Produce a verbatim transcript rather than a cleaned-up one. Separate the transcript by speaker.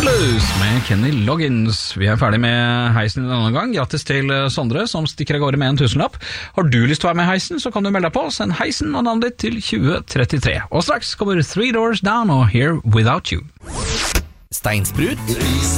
Speaker 1: Footloose med Kenny Loggins. Vi er ferdig med heisen denne gang. Grattis til Sondre som stikker av gårde med en tusenlapp. Har du lyst til å være med i heisen, så kan du melde deg på. Send heisen og navnet ditt til tjue trettitre. Og straks kommer Three Doors Down og Here Without You.
Speaker 2: Steinsprut